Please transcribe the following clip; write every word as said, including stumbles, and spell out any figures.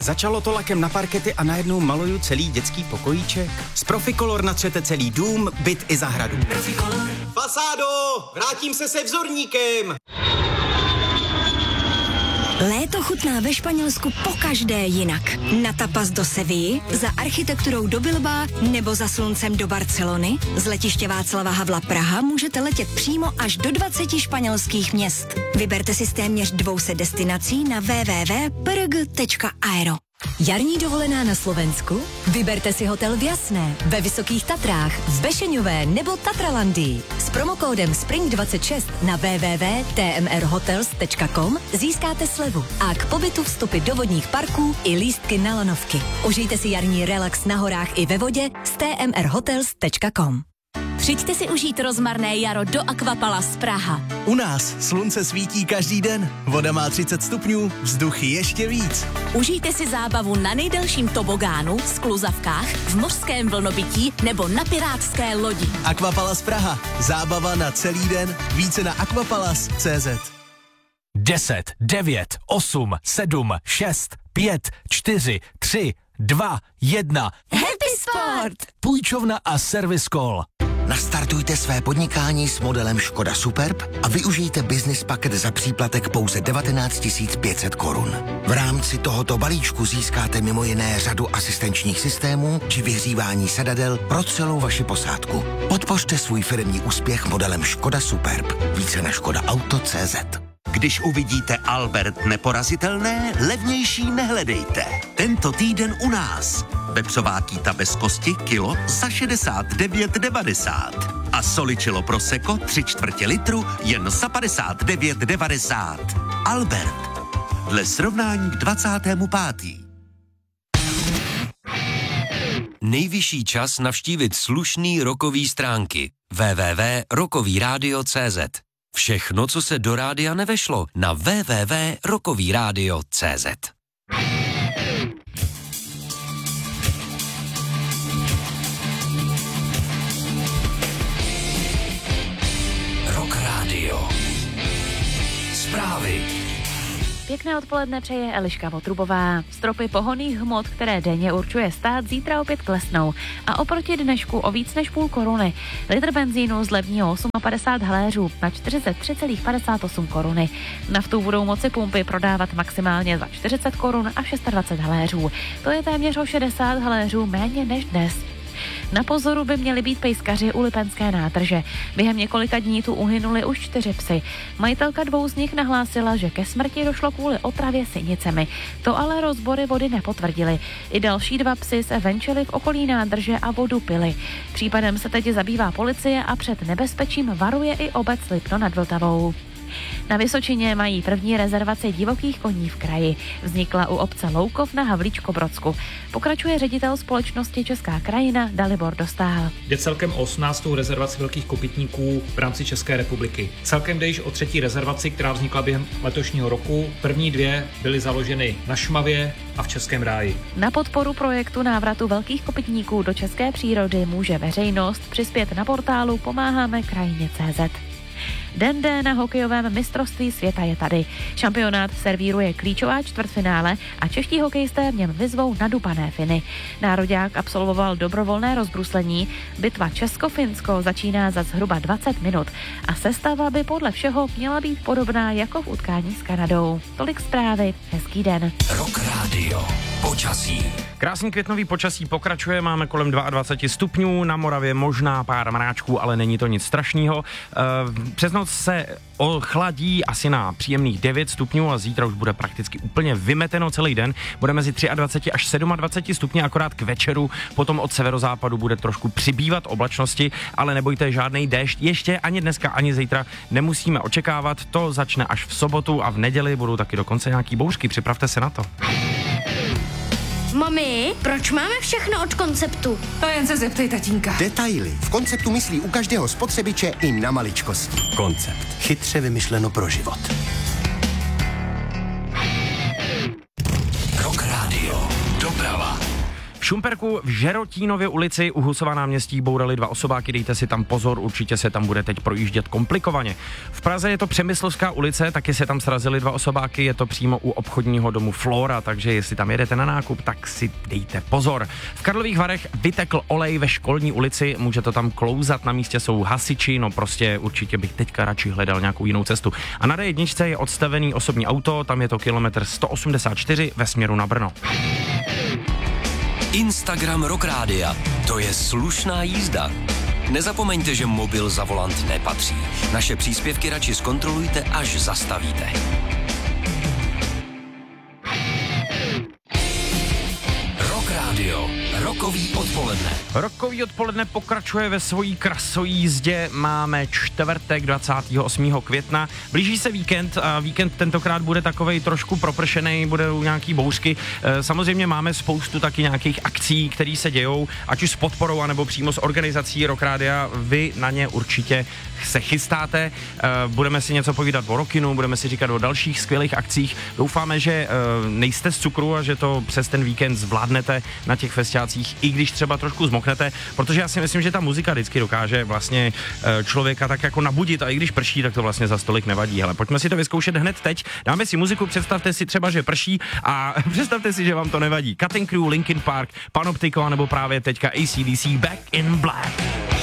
Začalo to lakem na parkety a najednou maluju celý dětský pokojíček. Z Proficolor natřete celý dům, byt i zahradu. Proficolor. Fasádo, vrátím se se vzorníkem. Léto chutná ve Španělsku pokaždé jinak. Na tapas do Sevilly, za architekturou do Bilbaa nebo za sluncem do Barcelony. Z letiště Václava Havla Praha můžete letět přímo až do dvaceti španělských měst. Vyberte si z téměř dvou set destinací na w w w tečka p r g tečka aero. Jarní dovolená na Slovensku? Vyberte si hotel v Jasné, ve Vysokých Tatrách, v Bešeňové nebo Tatralandii. S promokódem Spring dvacet šest na w w w tečka t m r hotels tečka com získáte slevu a k pobytu vstupy do vodních parků i lístky na lanovky. Užijte si jarní relax na horách i ve vodě s t m r hotels tečka com. Přijďte si užít rozmarné jaro do Aquapalace Praha. U nás slunce svítí každý den, voda má třicet stupňů, vzduch ještě víc. Užijte si zábavu na nejdelším tobogánu, skluzavkách, v mořském vlnobytí nebo na pirátské lodi. Aquapalace Praha. Zábava na celý den. Více na aquapalace tečka cé zet. deset, devět, osm, sedm, šest, pět, čtyři, tři, dva, jedna. Happy Sport! Půjčovna a Service Call. Nastartujte své podnikání s modelem Škoda Superb a využijte business paket za příplatek pouze devatenáct tisíc pět set korun. V rámci tohoto balíčku získáte mimo jiné řadu asistenčních systémů či vyhřívání sedadel pro celou vaši posádku. Podpořte svůj firemní úspěch modelem Škoda Superb. Více na škoda auto tečka cé zet. Když uvidíte Albert neporazitelné, levnější nehledejte. Tento týden u nás. Vepřová kýta bez kosti kilo za šedesát devět devadesát. A soličilo prosecco tři čtvrtě litru jen za padesát devět devadesát. Albert. Dle srovnání k dvacátému pátému Nejvyšší čas navštívit slušný rockový stránky. w w w tečka rockový rádio tečka cé zet. Všechno, co se do rádia nevešlo, na w w w tečka rockový rádio tečka cé zet. Rock Radio. Zprávy. Pěkné odpoledne přeje Eliška Votrubová. Stropy pohonných hmot, které denně určuje stát, zítra opět klesnou. A oproti dnešku o víc než půl koruny. Litr benzínu zlevní o padesát osm haléřů na čtyřicet tři celá padesát osm koruny. Naftu budou moci pumpy prodávat maximálně za čtyřicet korun a dvacet šest haléřů. To je téměř o šedesát haléřů méně než dnes. Na pozoru by měli být pejskaři u Lipenské nádrže. Během několika dní tu uhynuli už čtyři psy. Majitelka dvou z nich nahlásila, že ke smrti došlo kvůli otravě sinicemi. To ale rozbory vody nepotvrdily. I další dva psy se venčili v okolí nádrže a vodu pili. Případem se teď zabývá policie a před nebezpečím varuje i obec Lipno nad Vltavou. Na Vysočině mají první rezervaci divokých koní v kraji. Vznikla u obce Loukov na Havlíčkobrodsku. Pokračuje ředitel společnosti Česká krajina Dalibor Dostál. Jde celkem o osmnáctou rezervaci velkých kopytníků v rámci České republiky. Celkem jde již o třetí rezervaci, která vznikla během letošního roku. První dvě byly založeny na Šumavě a v Českém ráji. Na podporu projektu návratu velkých kopytníků do české přírody může veřejnost přispět na portálu pomáháme krajině tečka cé zet. Den D na hokejovém mistrovství světa je tady. Šampionát servíruje klíčová čtvrtfinále a čeští hokejisté v něm vyzvou nadupané Finy. Nároďák absolvoval dobrovolné rozbruslení. Bitva Česko-Finsko začíná za zhruba dvacet minut a sestava by podle všeho měla být podobná jako v utkání s Kanadou. Tolik zprávy, hezký den. Rock Radio. Počasí. Krásný květnový počasí pokračuje, máme kolem dvacet dva stupňů, na Moravě možná pár mráčků, ale není to nic strašného. E, přes noc se ochladí asi na příjemných devět stupňů a zítra už bude prakticky úplně vymeteno celý den. Bude mezi dvacet tři až dvacet sedm stupňů, akorát k večeru, potom od severozápadu bude trošku přibývat oblačnosti, ale nebojte, žádný déšť ještě ani dneska, ani zítra nemusíme očekávat, to začne až v sobotu a v neděli budou taky dokonce nějaký bouřky, připravte se na to. Mami, proč máme všechno od Konceptu? To jen se zeptej tatínka. Detaily. V Konceptu myslí u každého spotřebiče i na maličkosti. Koncept. Chytře vymyšleno pro život. Rock Radio. Doprava. V Šumperku v Žerotínově ulici u Husova náměstí bourali dva osobáky, dejte si tam pozor, určitě se tam bude teď projíždět komplikovaně. V Praze je to Přemyslovská ulice, taky se tam srazili dva osobáky, je to přímo u obchodního domu Flora, takže jestli tam jedete na nákup, tak si dejte pozor. V Karlových Varech vytekl olej ve Školní ulici, může to tam klouzat, na místě jsou hasiči, no prostě určitě bych teďka radši hledal nějakou jinou cestu. A na D jedna je odstavený osobní auto, tam je to kilometr sto osmdesát čtyři ve směru na Brno. Instagram Rock Rádia. To je slušná jízda. Nezapomeňte, že mobil za volant nepatří. Naše příspěvky radši zkontrolujte, až zastavíte. Rock Rádio. Rokový odpoledne. Rokový odpoledne pokračuje ve svojí krasojízdě. Máme čtvrtek dvacátého osmého května. Blíží se víkend a víkend tentokrát bude takovej trošku propršenej, budou nějaký bouřky. Samozřejmě máme spoustu taky nějakých akcí, které se dějou, ať už s podporou, anebo přímo s organizací Rock Rádia. Vy na ně určitě se chystáte. Budeme si něco povídat o Rockinu, budeme si říkat o dalších skvělých akcích. Doufáme, že nejste z cukru a že to přes ten víkend zvládnete na těch festiácích, i když třeba trošku zmoknete, protože já si myslím, že ta muzika vždycky dokáže vlastně člověka tak jako nabudit a i když prší, tak to vlastně za stolik nevadí. Hele, pojďme si to vyzkoušet hned teď. Dáme si muziku, představte si třeba, že prší a představte si, že vám to nevadí. Cutting Crew, Linkin Park, Panoptico, nebo právě teďka A C D C Back in Black.